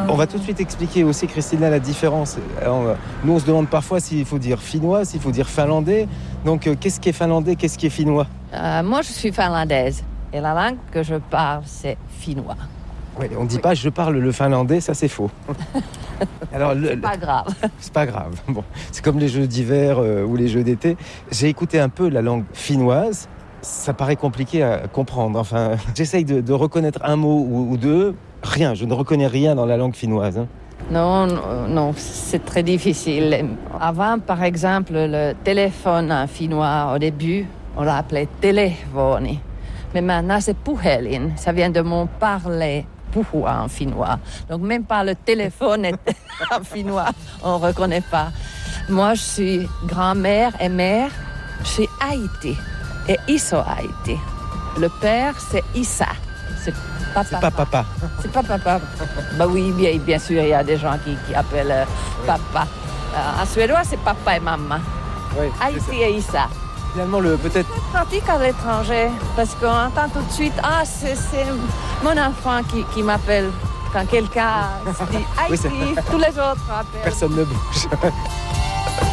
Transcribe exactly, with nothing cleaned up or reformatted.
On va tout de suite expliquer aussi, Christina, la différence. Alors, nous, on se demande parfois s'il faut dire finnois, s'il faut dire finlandais. Donc, euh, qu'est-ce qui est finlandais, qu'est-ce qui est finnois? euh, Moi, je suis finlandaise. Et la langue que je parle, c'est finnois. Oui, on ne dit oui. pas « je parle le finlandais », ça c'est faux. Alors, le, c'est pas grave. C'est pas grave. Bon, c'est comme les jeux d'hiver euh, ou les jeux d'été. J'ai écouté un peu la langue finnoise. Ça paraît compliqué à comprendre. Enfin, j'essaye de, de reconnaître un mot ou, ou deux. Rien, je ne reconnais rien dans la langue finnoise. Hein. Non, non, non, c'est très difficile. Avant, par exemple, le téléphone en finnois, au début, on l'appelait téléphone. Mais maintenant, c'est puhelin. Ça vient de mon parler. Puhua en finnois. Donc même pas le téléphone est en finnois, on ne reconnaît pas. Moi, je suis grand-mère et mère, je suis Haïti et Iso Haïti. Le père, c'est Issa. C'est papa. C'est pas papa. C'est pas papa. Bah oui, bien, bien sûr, il y a des gens qui, qui appellent euh, oui. papa. Euh, en suédois, c'est papa et maman. Oui, Haïti et Issa. Finalement, le, peut-être... C'est pratique à l'étranger, parce qu'on entend tout de suite « Ah, c'est, c'est mon enfant qui, qui m'appelle ». Quand quelqu'un se dit « Haïti oui, », tous les autres appellent. Personne ne bouge.